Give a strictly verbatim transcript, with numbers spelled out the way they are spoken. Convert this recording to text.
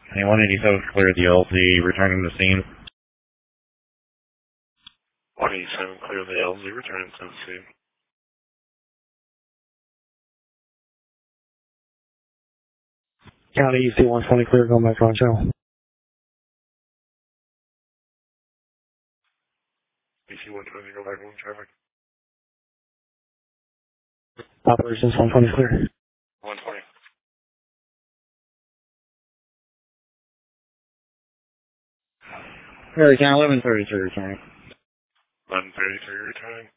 A one eighty-seven clear the L Z, returning the scene. one eighty-seven clear the L Z, returning to the scene. County E C one twenty clear, going back on channel. E C one twenty, go back on traffic. Operations one twenty clear. one twenty. Harry, count eleven thirty-three returning. eleven thirty-three returning.